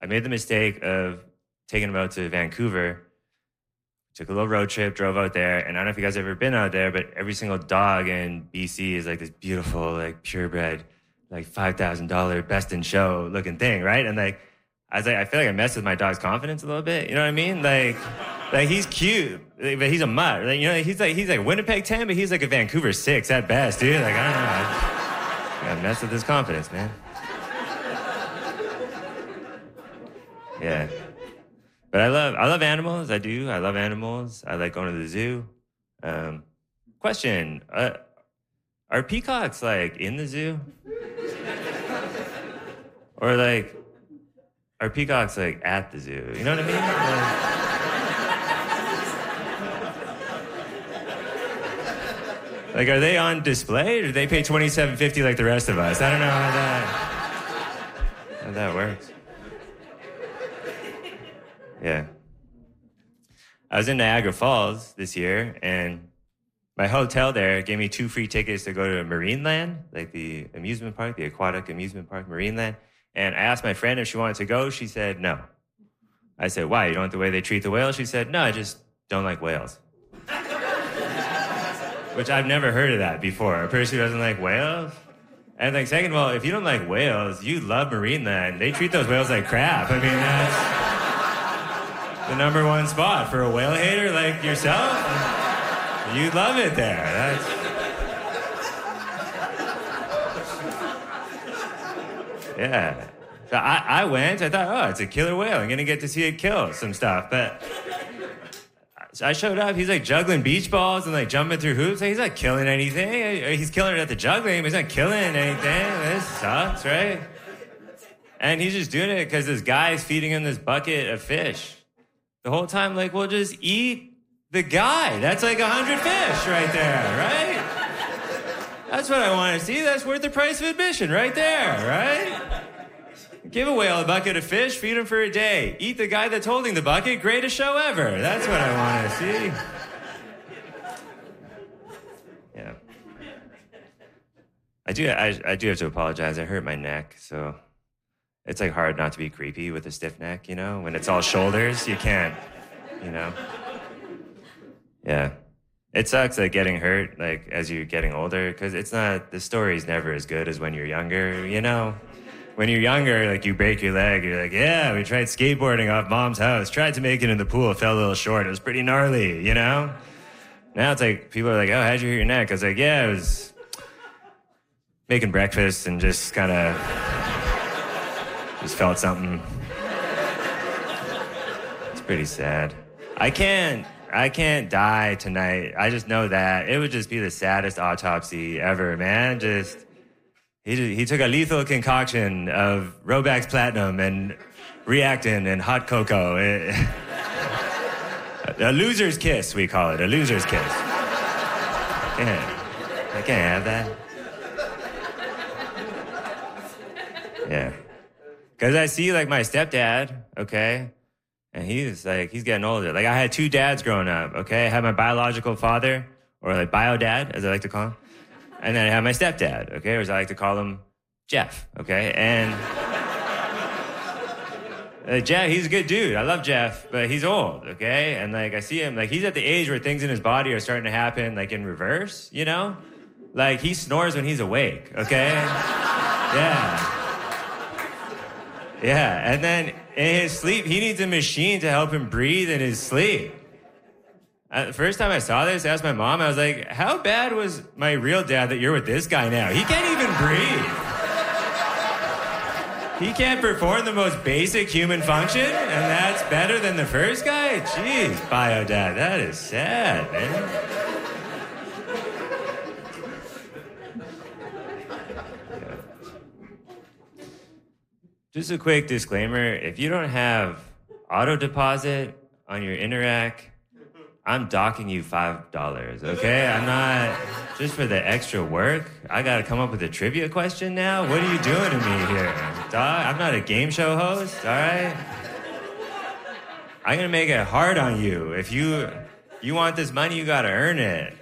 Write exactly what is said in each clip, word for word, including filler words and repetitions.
I made the mistake of taking him out to Vancouver. Took a little road trip, drove out there, and I don't know if you guys have ever been out there, but every single dog in B C is like this beautiful, like purebred, like five thousand dollars best in show looking thing, right? And like, I was like, I feel like I messed with my dog's confidence a little bit. You know what I mean? Like, like he's cute, but he's a mutt. Like, you know, he's like he's like Winnipeg ten, but he's like a Vancouver six at best, dude. Like, I don't know. I, I messed with his confidence, man. Yeah. But I love I love animals. I do. I love animals. I like going to the zoo. Um, question: uh, Are peacocks like in the zoo, or like are peacocks like at the zoo? You know what I mean? Like, like are they on display, or do they pay twenty-seven fifty like the rest of us? I don't know how that how that works. Yeah. I was in Niagara Falls this year, and my hotel there gave me two free tickets to go to Marineland, like the amusement park, the aquatic amusement park, Marineland. And I asked my friend if she wanted to go. She said no. I said, why? You don't like the way they treat the whales? She said, no, I just don't like whales. Which I've never heard of that before. A person who doesn't like whales? And like, second of all, if you don't like whales, you love Marineland. They treat those whales like crap. I mean, that's the number one spot for a whale hater like yourself. You love it there. That's... Yeah. So I, I went. I thought, oh, it's a killer whale. I'm going to get to see it kill some stuff. But so I showed up. He's like juggling beach balls and like jumping through hoops. He's not killing anything. He's killing it at the juggling, but he's not killing anything. This sucks, right? And he's just doing it because this guy's feeding him this bucket of fish. The whole time, like, well, just eat the guy. That's like a hundred fish right there, right? That's what I want to see. That's worth the price of admission right there, right? Give a whale a bucket of fish, feed him for a day. Eat the guy that's holding the bucket, greatest show ever. That's what I want to see. Yeah. I do, I, I do have to apologize. I hurt my neck, so... It's like hard not to be creepy with a stiff neck, you know? When it's all shoulders, you can't, you know? Yeah. It sucks, like, getting hurt, like, as you're getting older, because it's not, the story's never as good as when you're younger, you know? When you're younger, like, you break your leg, you're like, yeah, we tried skateboarding off mom's house, tried to make it in the pool, fell a little short, it was pretty gnarly, you know? Now it's like, people are like, oh, how'd you hurt your neck? I was like, yeah, I was making breakfast and just kind of... Just felt something. It's pretty sad. I can't, I can't die tonight. I just know that. It would just be the saddest autopsy ever, man. Just, he, he took a lethal concoction of Robax Platinum and Reactin and hot cocoa. It, a loser's kiss, we call it. A loser's kiss. Yeah. I can't have that. Yeah. Because I see, like, my stepdad, okay, and he's, like, he's getting older. Like, I had two dads growing up, okay? I had my biological father, or, like, bio-dad, as I like to call him. And then I had my stepdad, okay, or as I like to call him, Jeff, okay? And uh, Jeff, he's a good dude. I love Jeff, but he's old, okay? And, like, I see him, like, he's at the age where things in his body are starting to happen, like, in reverse, you know? Like, he snores when he's awake, okay? Yeah. Yeah, and then in his sleep, he needs a machine to help him breathe in his sleep. Uh, the first time I saw this, I asked my mom, I was like, how bad was my real dad that you're with this guy now? He can't even breathe. He can't perform the most basic human function, and that's better than the first guy? Jeez, bio dad, that is sad, man. Just a quick disclaimer, if you don't have auto deposit on your Interac, I'm docking you five dollars, okay? I'm not, just for the extra work, I gotta come up with a trivia question now? What are you doing to me here, dog? I'm not a game show host, all right? I'm gonna make it hard on you. If you, you want this money, you gotta earn it.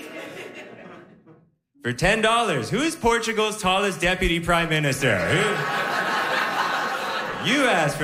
For ten dollars, who is Portugal's tallest deputy prime minister? Who? You asked for